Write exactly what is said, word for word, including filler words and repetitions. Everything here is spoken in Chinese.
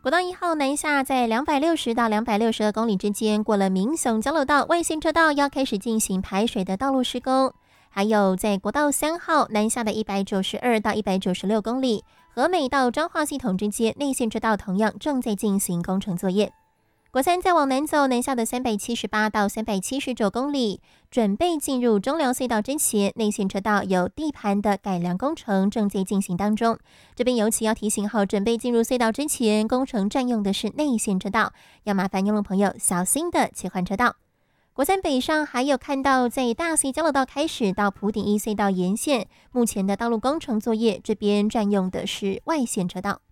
国道一号南下在两百六十到两百六十二公里之间，过了民雄交流道外线车道要开始进行排水的道路施工。还有在国道三号南下的一百九十二到一百九十六公里，和美到彰化系统之间内线车道同样正在进行工程作业。国三再往南走，南下的三百七十八到三百七十九公里，准备进入中寮隧道之前，内线车道有地盘的改良工程正在进行当中。这边尤其要提醒好，准备进入隧道之前，工程占用的是内线车道，要麻烦用路朋友小心的切换车道。国三北上还有看到，在大溪交流道开始到埔顶一隧道沿线，目前的道路工程作业，这边占用的是外线车道。